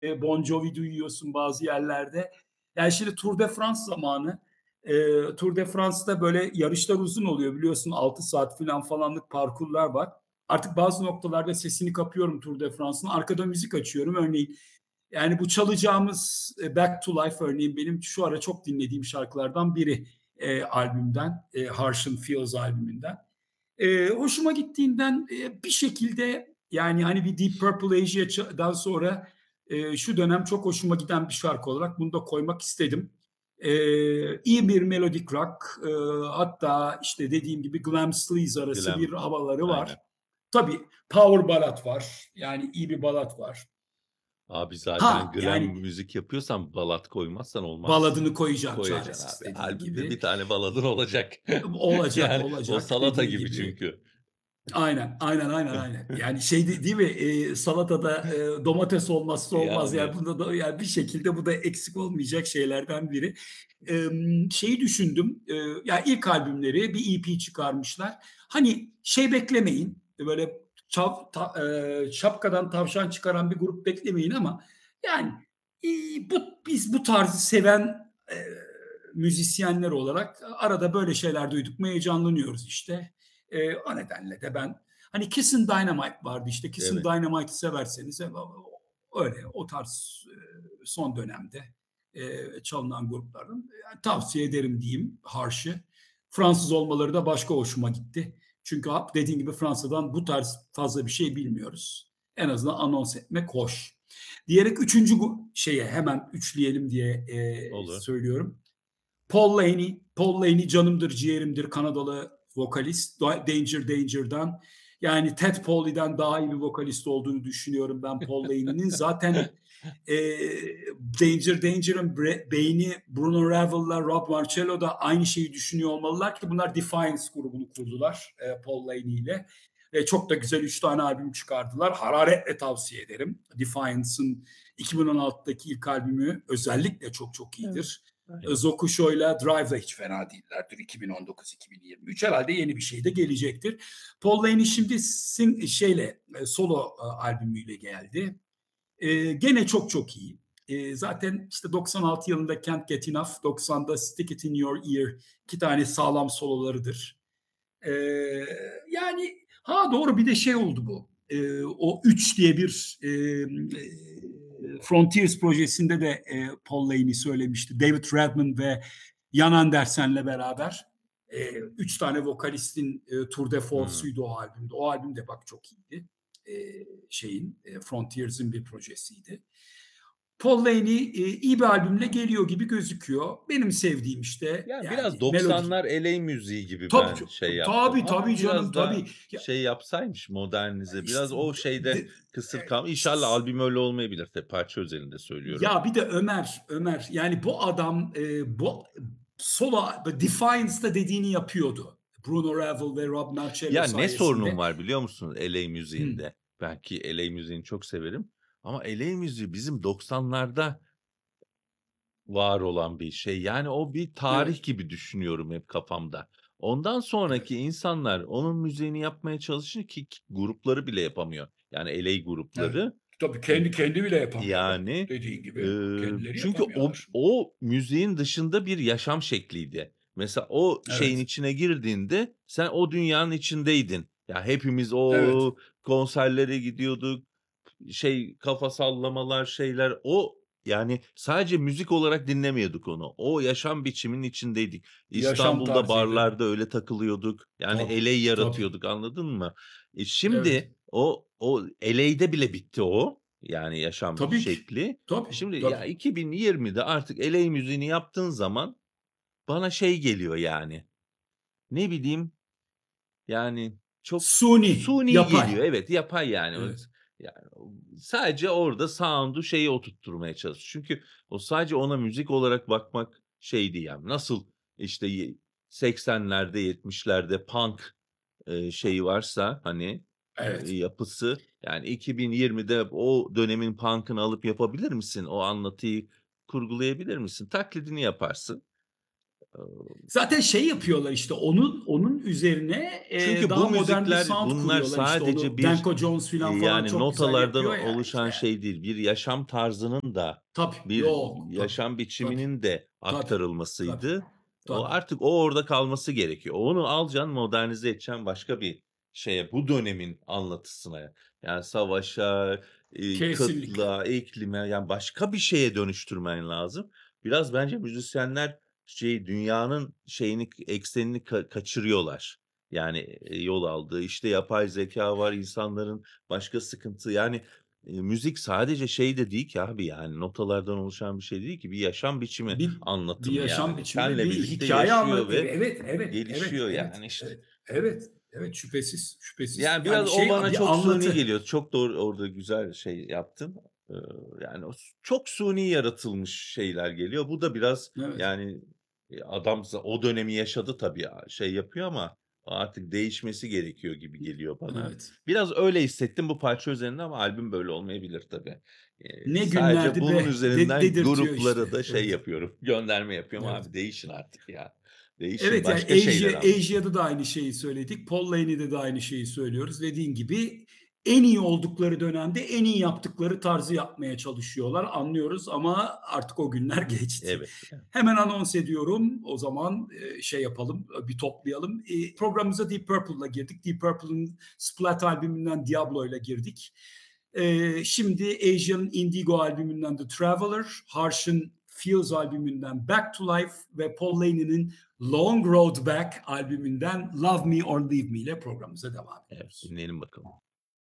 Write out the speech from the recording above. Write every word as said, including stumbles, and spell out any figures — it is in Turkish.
eee, Bon Jovi duyuyorsun bazı yerlerde. Yani şimdi Tour de France zamanı. Eee, Tour de France'da böyle yarışlar uzun oluyor biliyorsun altı saat filan falanlık parkurlar var. Artık bazı noktalarda sesini kapıyorum Tour de France'ın. Arkada müzik açıyorum. Örneğin yani bu çalacağımız e, Back to Life örneğin benim şu ara çok dinlediğim şarkılardan biri e, albümden, e, Harsh and Fields albümünden. E, hoşuma gittiğinden e, bir şekilde yani hani bir Deep Purple Asia'dan sonra e, şu dönem çok hoşuma giden bir şarkı olarak bunu da koymak istedim. E, iyi bir melodic rock, e, hatta işte dediğim gibi glam sleaze arası bir Glam. havaları var. Aynen. Tabii power ballad var. Yani iyi bir ballad var. Abi zaten Ha glam yani müzik yapıyorsan ballad koymazsan olmaz. baladını koyacaksın Koyacaksın çaresiz abi. dediğin Albümde gibi. bir tane balladın olacak. Olacak, Yani o olacak salata dediğin gibi gibi. çünkü. Aynen, aynen, aynen, aynen. Yani şey de, değil mi? E, salatada e, domates olmazsa olmaz. Yani Yani. bunda da yani bir şekilde bu da eksik olmayacak şeylerden biri. E, şeyi düşündüm. E, ya ilk albümleri bir E P çıkarmışlar. Hani şey beklemeyin. Böyle çav, ta, e, şapkadan tavşan çıkaran bir grup beklemeyin ama yani e, bu biz bu tarzı seven e, müzisyenler olarak arada böyle şeyler duyduk mu heyecanlanıyoruz işte. E, o nedenle de ben hani Kiss and Dynamite vardı işte. Kiss and Evet. Dynamite'ı severseniz e, öyle o tarz e, son dönemde e, çalınan grupların e, tavsiye ederim diyeyim Harsh'ı. Fransız olmaları da başka hoşuma gitti. Çünkü dediğim gibi Fransa'dan bu tarz fazla bir şey bilmiyoruz. En azından anons etmek hoş. Diyerek üçüncü şeye hemen üçleyelim diye e, Olur. söylüyorum. Paul Laney, Paul Laney canımdır, ciğerimdir, Kanadalı vokalist. Danger Danger'dan. Yani Ted Polly'den daha iyi bir vokalist olduğunu düşünüyorum ben Paul Laney'nin. Zaten e, Danger Danger'ın beyni Bruno Ravel'la Rob Marcello da aynı şeyi düşünüyor olmalılar ki bunlar Defiance grubunu kurdular e, Paul Laney ile. E, çok da güzel üç tane albüm çıkardılar. Hararetle tavsiye ederim. Defiance'ın iki bin on altıdaki ilk albümü özellikle çok çok Evet. iyidir. Aynen. Zokusho'yla Drive'da hiç fena değillerdir. iki bin on dokuz iki bin yirmi üç herhalde yeni bir şey de gelecektir. Paul Laney şimdi sing, şeyle solo albümüyle geldi. Ee, gene çok çok iyi. Ee, zaten işte doksan altı yılında Can't Get Enough, doksan'da Stick It In Your Ear iki tane sağlam sololarıdır. Ee, yani ha doğru bir de şey oldu bu. Ee, o üç diye bir e, Frontiers projesinde de e, Paul Laney söylemişti. David Redman ve Jan Andersen'le beraber e, üç tane vokalistin e, tour de Hmm. force'uydu o albümde. O albüm de bak çok iyiydi. E, şeyin e, Frontiers'in bir projesiydi. Paul Laney e, iyi bir albümle geliyor gibi gözüküyor. Benim sevdiğim işte Ya biraz yani melodik. doksanlar L A müziği gibi Tabii ben şey yaptım tabii ama tabii canım biraz tabii. da Ya, şey yapsaymış modernize biraz işte, o şeyde de, kısır kalmış. İnşallah albüm öyle olmayabilir. Tabii parça özelinde söylüyorum. ya bir de Ömer, Ömer yani bu adam e, bu solo Defiance'da dediğini yapıyordu. Bruno Ravel ve Rob Marcello Ya ne sorunum sayesinde. var biliyor musun L A Hmm. müziğinde? Ben ki L A müziğini çok severim. Ama L A müziği bizim doksanlarda var olan bir şey. Yani o bir tarih Evet, gibi düşünüyorum hep kafamda. Ondan sonraki evet. insanlar onun müziğini yapmaya çalışır ki ki grupları bile yapamıyor. Yani L A Evet. grupları. Tabii Y kendi kendi bile yapamıyorlar. yani, Dediğin gibi eee, kendileri çünkü o yapamıyorlar. o müziğin dışında bir yaşam şekliydi. Mesela o şeyin Evet, içine girdiğinde sen o dünyanın içindeydin. Ya hepimiz evet. o konserlere gidiyorduk. Şey, kafa sallamalar, şeyler, o yani sadece müzik olarak dinlemiyorduk onu. O yaşam biçiminin içindeydik. Yaşam İstanbul'da tarzıydı. barlarda öyle takılıyorduk. Yani Tabii, L A tabii. yaratıyorduk, anladın mı? E, Evet. şimdi o o L A'de bile bitti o, yani yaşam Tabii ki. şekli. Tabii, Şimdi ya tabii. iki bin yirmide artık L A müziğini yaptığın zaman bana şey geliyor yani, ne bileyim, yani, çok Suni, suni yapay. geliyor. Evet, yapay yani. O Evet. yani, sadece orada sound'u şeyi oturtturmaya çalışıyor. Çünkü o sadece ona müzik olarak bakmak şeydi yani. Nasıl işte ye seksenlerde yetmişlerde punk, eee, şeyi varsa hani, eee, Evet. yapısı, yani iki bin yirmide o dönemin punk'ını alıp yapabilir misin? O anlatıyı kurgulayabilir misin? Taklidini yaparsın. Eee Zaten şey yapıyorlar işte onun onun üzerine, eee, Çünkü bu daha modern bir müzikler, sound bunlar kuruyorlar. İşte sadece onu bir, Danko Jones eee, filan falan yani çok güzel notalardan yapıyor ya oluşan işte. şey değil, bir yaşam tarzının da, Tabii, bir yok, tabii, yaşam tabii, biçiminin de tabii, tabii, aktarılmasıydı. O tabii. artık o orada kalması gerekiyor. Onu alacaksın, modernize edeceksin başka bir şeye, bu dönemin anlatısına. Yani savaşa, eee, Kesinlikle. kıtlığa, iklime, yani başka bir şeye dönüştürmen lazım. Biraz bence müzisyenler şey, dünyanın şeyini, eksenini ka kaçırıyorlar. Yani, eee, yol aldığı, işte yapay zekâ var, insanların başka sıkıntı yani, eee, müzik sadece şey de değil ki abi yani notalardan oluşan bir şey değil ki, bir yaşam biçimi Bir bir anlatımı yaşam yani. biçimi ve Seninle bir birlikte hikâye yaşıyor anlat ve Evet, evet, evet, gelişiyor evet, yani işte. evet, evet, evet, şüphesiz, şüphesiz. Yani Yani biraz o şey, bana bir çok suni anlatı. geliyor. Çok doğru, orada güzel şey yaptın. Eee, yani o s çok suni yaratılmış şeyler geliyor. Bu da biraz Evet, yani, eee, adam za o dönemi yaşadı tabii, aaa, şey yapıyor ama artık değişmesi gerekiyor gibi geliyor bana. evet. Biraz öyle hissettim bu parça üzerinde ama albüm böyle olmayabilir tabii. Eee, Ne sadece günlerdi bunun be de üzerinden dedirtiyor işte. gruplara da şey Evet, yapıyorum, gönderme yapıyorum. evet. Abi değişin artık ya. Değişin, Evet, yani başka şeyler Asia anlatın. Asia'da da aynı şeyi söyledik. Paul Laney'de de aynı şeyi söylüyoruz. Dediğin gibi en iyi oldukları dönemde en iyi yaptıkları tarzı yapmaya çalışıyorlar, anlıyoruz ama artık o günler geçti. Evet, evet. Hemen anons ediyorum. O zaman, eee, şey yapalım, bir toplayalım. Eee, programımıza Deep Purple'la girdik. Deep Purple'ın Splat albümünden Diablo'yla girdik. Eee, şimdi Asia'nın Indigo albümünden The Traveler, Harsh'ın Feels albümünden Back to Life ve Paul Laney'nin Long Road Back albümünden Love Me or Leave Me ile programımıza devam Evet, ediyoruz. dinleyelim bakalım.